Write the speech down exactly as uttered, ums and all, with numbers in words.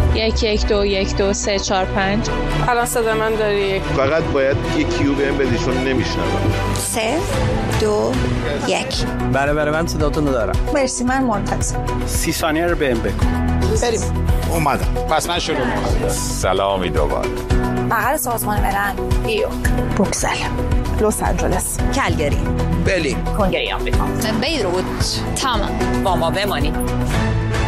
یک یک دو یک دو سه چهار پنج. الان صدا من داری؟ فقط باید یک کیو بهم بدی چون نمیشنوم. سه دو یک. بله بله من صداتون رو دارم. مرسی من منتظر. سی ثانیه رو بهم بگو. بریم. اومدم. پس من شروع می‌کنم. سلامی دوباره. مقر سازمان ملل. نیویورک. بروکسل. لس آنجلس. کلگری. بلی. کنگره آمریکا. بیروت. تمام. با ما بمانید.